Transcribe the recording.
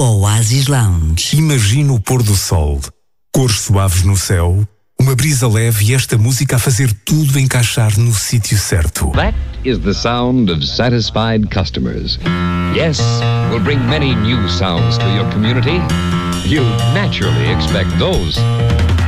Oasis Lounge. Imagina o pôr do sol, cores suaves no céu, uma brisa leve e esta música a fazer tudo encaixar no sítio certo. That is the sound of satisfied customers. Yes, we'll bring many new sounds to your community. You naturally expect those.